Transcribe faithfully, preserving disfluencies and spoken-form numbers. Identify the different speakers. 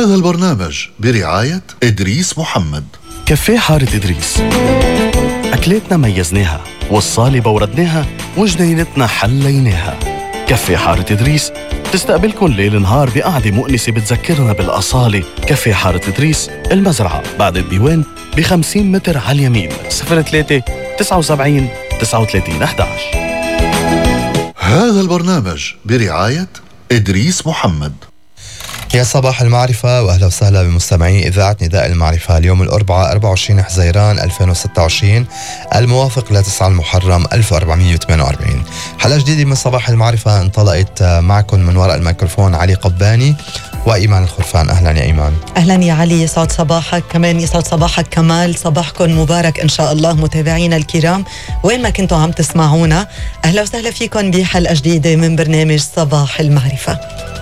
Speaker 1: هذا البرنامج برعاية إدريس محمد.
Speaker 2: كافيه حارة إدريس، أكلاتنا ميزناها والصالة بوردناها وجنينتنا حليناها. كافيه حارة إدريس تستقبلكن ليل نهار بقعدة مؤنسة بتذكرنا بالأصالة. كافيه حارة إدريس، المزرعة بعد الديوان بخمسين متر على اليمين. صفر ثلاثة تسعة وسبعين تسعة وثلاثين أحد عشر.
Speaker 1: هذا البرنامج برعاية إدريس محمد.
Speaker 3: يا صباح المعرفة وأهلا وسهلا بمستمعي إذاعة نداء المعرفة. اليوم الأربعاء أربعة وعشرين حزيران ألفين وستة وعشرين الموافق لتسعة المحرم ألف وأربعمية وثمانية وأربعين. حلقة جديدة من صباح المعرفة انطلقت معكم من وراء الميكروفون علي قباني وإيمان الخرفان. أهلا يا إيمان.
Speaker 4: أهلا يا علي، يسعد صباحك. كمان يسعد صباحك كمال. صباحكم مبارك إن شاء الله متابعينا الكرام وين ما كنتوا عم تسمعونا. أهلا وسهلا فيكم بحلقة جديدة من برنامج صباح المعرفة.